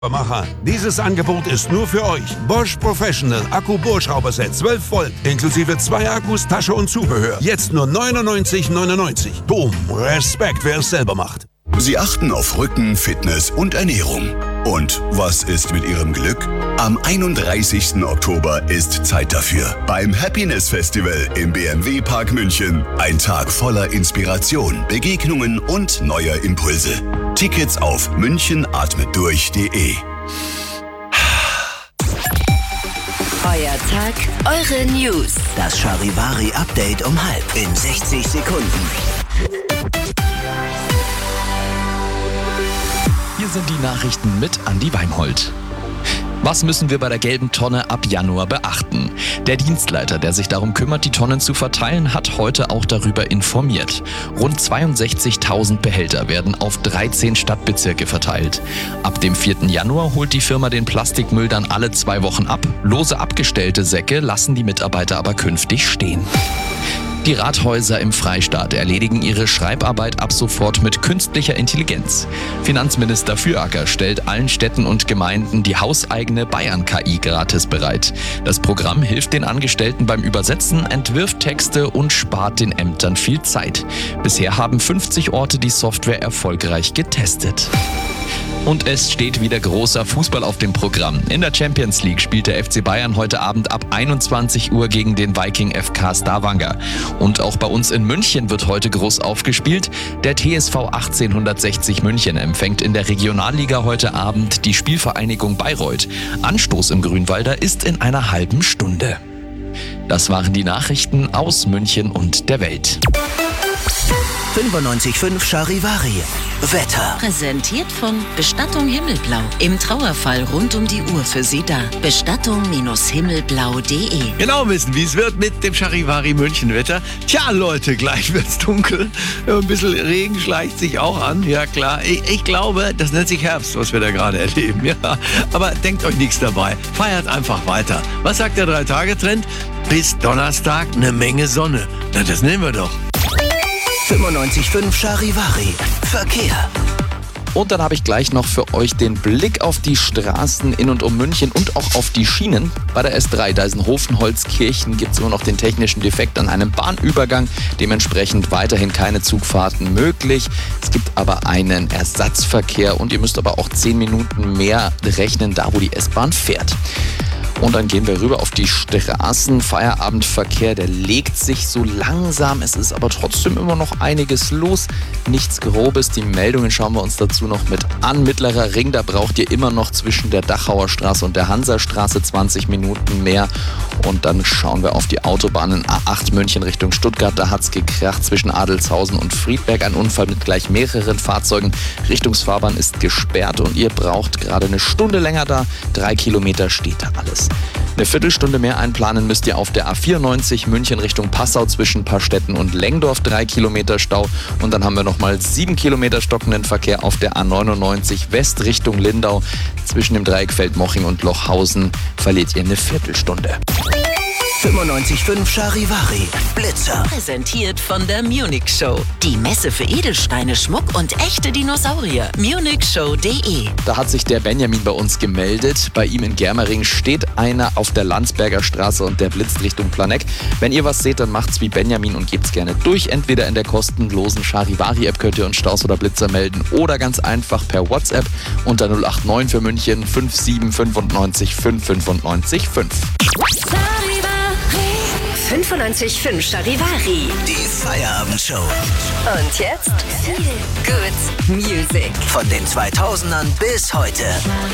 Macher. Dieses Angebot ist nur für euch. Bosch Professional Akku-Bohrschrauberset 12 Volt inklusive 2 Akkus, Tasche und Zubehör. Jetzt nur 99,99. Boom, Respekt, wer es selber macht. Sie achten auf Rücken, Fitness und Ernährung. Und was ist mit Ihrem Glück? Am 31. Oktober ist Zeit dafür. Beim Happiness Festival im BMW Park München. Ein Tag voller Inspiration, Begegnungen und neuer Impulse. Tickets auf münchenatmetdurch.de. Euer Tag, eure News. Das Charivari-Update um 12 in 60 Sekunden. Hier sind die Nachrichten mit Andi Weimholt. Was müssen wir bei der gelben Tonne ab Januar beachten? Der Dienstleiter, der sich darum kümmert, die Tonnen zu verteilen, hat heute auch darüber informiert. Rund 62.000 Behälter werden auf 13 Stadtbezirke verteilt. Ab dem 4. Januar holt die Firma den Plastikmüll dann alle 2 Wochen ab. Lose abgestellte Säcke lassen die Mitarbeiter aber künftig stehen. Die Rathäuser im Freistaat erledigen ihre Schreibarbeit ab sofort mit künstlicher Intelligenz. Finanzminister Füracker stellt allen Städten und Gemeinden die hauseigene Bayern-KI gratis bereit. Das Programm hilft den Angestellten beim Übersetzen, entwirft Texte und spart den Ämtern viel Zeit. Bisher haben 50 Orte die Software erfolgreich getestet. Und es steht wieder großer Fußball auf dem Programm. In der Champions League spielt der FC Bayern heute Abend ab 21 Uhr gegen den Viking FK Stavanger. Und auch bei uns in München wird heute groß aufgespielt. Der TSV 1860 München empfängt in der Regionalliga heute Abend die Spielvereinigung Bayreuth. Anstoß im Grünwalder ist in einer halben Stunde. Das waren die Nachrichten aus München und der Welt. 95.5 Charivari. Wetter. Präsentiert von Bestattung Himmelblau. Im Trauerfall rund um die Uhr für Sie da. Bestattung-himmelblau.de. Genau wissen, wie es wird mit dem Charivari München Wetter. Tja, Leute, gleich wird's dunkel. Ein bisschen Regen schleicht sich auch an. Ja, klar. Ich glaube, das nennt sich Herbst, was wir da gerade erleben. Ja. Aber denkt euch nichts dabei. Feiert einfach weiter. Was sagt der 3-Tage-Trend? Bis Donnerstag eine Menge Sonne. Na, das nehmen wir doch. 95.5 Charivari. Verkehr. Und dann habe ich gleich noch für euch den Blick auf die Straßen in und um München und auch auf die Schienen. Bei der S3 Deisenhofen-Holzkirchen gibt es immer noch den technischen Defekt an einem Bahnübergang. Dementsprechend weiterhin keine Zugfahrten möglich. Es gibt aber einen Ersatzverkehr und ihr müsst aber auch 10 Minuten mehr rechnen, da wo die S-Bahn fährt. Und dann gehen wir rüber auf die Straßen. Feierabendverkehr, der legt sich so langsam. Es ist aber trotzdem immer noch einiges los. Nichts Grobes. Die Meldungen schauen wir uns dazu noch mit an. Mittlerer Ring, da braucht ihr immer noch zwischen der Dachauer Straße und der Hansastraße 20 Minuten mehr. Und dann schauen wir auf die Autobahnen A8 München Richtung Stuttgart. Da hat's gekracht zwischen Adelshausen und Friedberg. Ein Unfall mit gleich mehreren Fahrzeugen. Richtungsfahrbahn ist gesperrt und ihr braucht gerade eine Stunde länger da. 3 Kilometer steht da alles. Eine Viertelstunde mehr einplanen müsst ihr auf der A94 München Richtung Passau zwischen Parstetten und Lengdorf, 3 Kilometer Stau. Und dann haben wir nochmal 7 Kilometer stockenden Verkehr auf der A99 West Richtung Lindau. Zwischen dem Dreieck Feldmoching und Lochhausen verliert ihr eine Viertelstunde. 95.5 Charivari. Blitzer. Präsentiert von der Munich Show. Die Messe für Edelsteine, Schmuck und echte Dinosaurier. munichshow.de. Da hat sich der Benjamin bei uns gemeldet. Bei ihm in Germering steht einer auf der Landsberger Straße und der blitzt Richtung Planegg. Wenn ihr was seht, dann macht's wie Benjamin und gebt's gerne durch. Entweder in der kostenlosen Charivari-App könnt ihr uns Staus oder Blitzer melden oder ganz einfach per WhatsApp unter 089 für München 5795 595 5. 95.5 Charivari. Die Feierabendshow. Und jetzt Feel Good Music. Von den 2000ern bis heute.